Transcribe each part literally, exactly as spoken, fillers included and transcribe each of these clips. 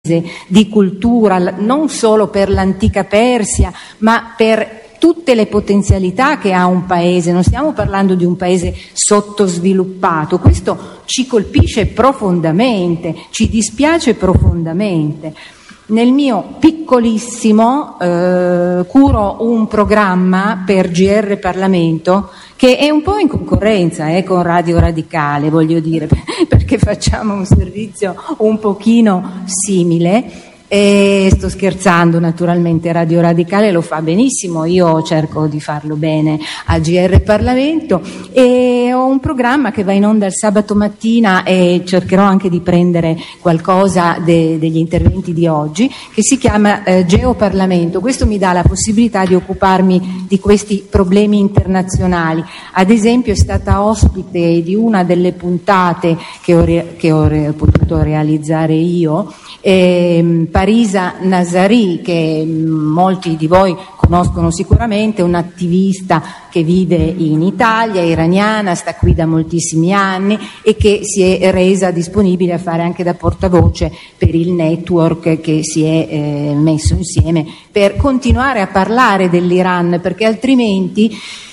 di cultura, non solo per l'antica Persia, ma per tutte le potenzialità che ha un paese. Non stiamo parlando di un paese sottosviluppato, questo ci colpisce profondamente, ci dispiace profondamente. Nel mio piccolissimo eh, curo un programma per G R Parlamento che è un po' in concorrenza eh, con Radio Radicale, voglio dire, perché facciamo un servizio un pochino simile. E sto scherzando, naturalmente Radio Radicale lo fa benissimo, io cerco di farlo bene a G R Parlamento, e ho un programma che va in onda il sabato mattina e cercherò anche di prendere qualcosa de, degli interventi di oggi, che si chiama eh, Geoparlamento. Questo mi dà la possibilità di occuparmi di questi problemi internazionali. Ad esempio è stata ospite di una delle puntate che ho, re, che ho re, potuto realizzare io, eh, Parisa Nazari, che molti di voi conoscono sicuramente, un'attivista che vive in Italia, iraniana, sta qui da moltissimi anni e che si è resa disponibile a fare anche da portavoce per il network che si è eh, messo insieme per continuare a parlare dell'Iran, perché altrimenti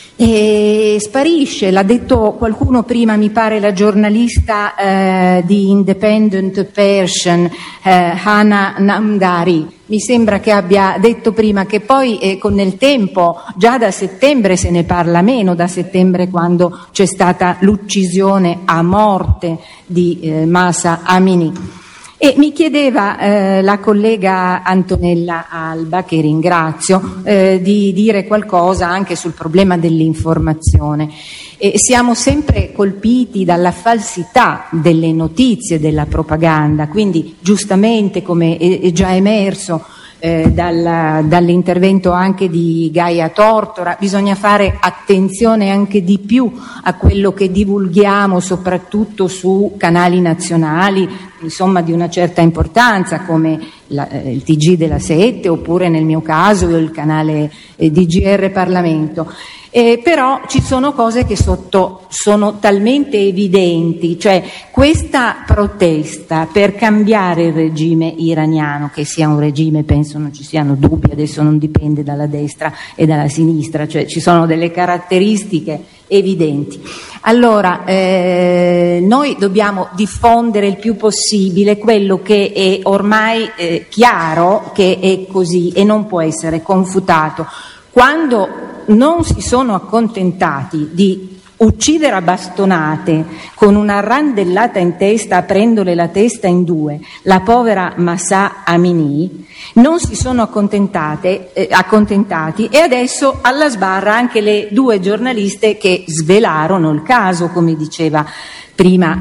E sparisce. L'ha detto qualcuno prima, mi pare la giornalista eh, di Independent Persian, eh, Hana Namdari, mi sembra che abbia detto prima che poi eh, con il tempo, già da settembre se ne parla meno, da settembre quando c'è stata l'uccisione a morte di eh, Mahsa Amini. E mi chiedeva eh, la collega Antonella Alba, che ringrazio, eh, di dire qualcosa anche sul problema dell'informazione. E siamo sempre colpiti dalla falsità delle notizie, della propaganda, quindi giustamente, come è, è già emerso eh, dalla, dall'intervento anche di Gaia Tortora, bisogna fare attenzione anche di più a quello che divulghiamo, soprattutto su canali nazionali, insomma di una certa importanza, come la, eh, il T G della sette, oppure nel mio caso il canale eh, di G R Parlamento. Eh, però ci sono cose che sotto sono talmente evidenti, cioè questa protesta per cambiare il regime iraniano, che sia un regime, penso non ci siano dubbi, adesso non dipende dalla destra e dalla sinistra, cioè ci sono delle caratteristiche evidenti. Allora eh, noi dobbiamo diffondere il più possibile quello che è ormai eh, chiaro che è così e non può essere confutato. Quando non si sono accontentati di uccidere a bastonate con una randellata in testa, aprendole la testa in due, la povera Mahsa Amini, non si sono accontentate, eh, accontentati e adesso alla sbarra anche le due giornaliste che svelarono il caso, come diceva prima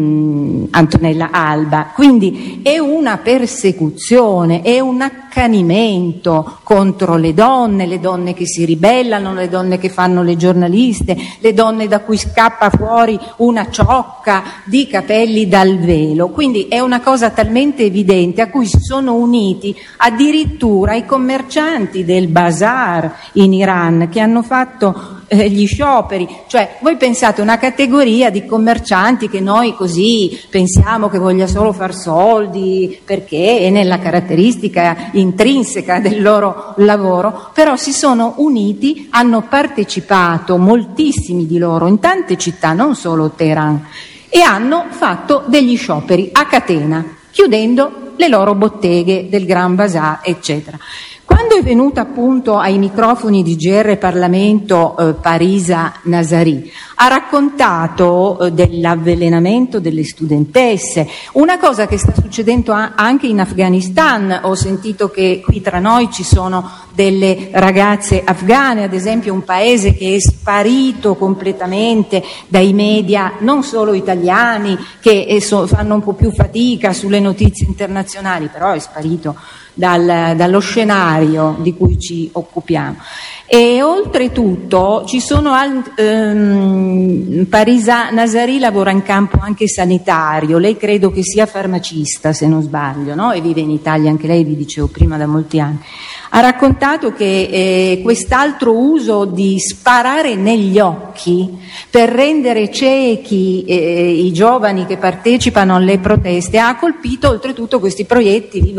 mh, Antonella Alba. Quindi è una persecuzione, è un accanimento contro le donne, le donne che si ribellano, le donne che fanno le giornaliste, le donne da cui scappa fuori una ciocca di capelli dal velo. Quindi è una cosa talmente evidente a cui si sono uniti addirittura i commercianti del bazar in Iran, che hanno fatto eh, gli scioperi. Cioè voi pensate una categoria di commercianti che noi così pensiamo che voglia solo far soldi perché è nella caratteristica intrinseca del loro lavoro, però si sono uniti, hanno partecipato moltissimi di loro in tante città, non solo Teheran, e hanno fatto degli scioperi a catena, chiudendo le loro botteghe del Gran Bazar, eccetera. Quando è venuta appunto ai microfoni di G R Parlamento eh, Parisa Nazari, ha raccontato eh, dell'avvelenamento delle studentesse, una cosa che sta succedendo a- anche in Afghanistan. Ho sentito che qui tra noi ci sono delle ragazze afghane, ad esempio un paese che è sparito completamente dai media, non solo italiani, che eh, so- fanno un po' più fatica sulle notizie internazionali, però è sparito Dal, dallo scenario di cui ci occupiamo. E oltretutto ci sono alt- ehm, Parisa Nazari lavora in campo anche sanitario, lei credo che sia farmacista se non sbaglio, no? E vive in Italia anche lei, vi dicevo prima, da molti anni. Ha raccontato che eh, quest'altro uso di sparare negli occhi per rendere ciechi eh, i giovani che partecipano alle proteste ha colpito oltretutto questi proiettili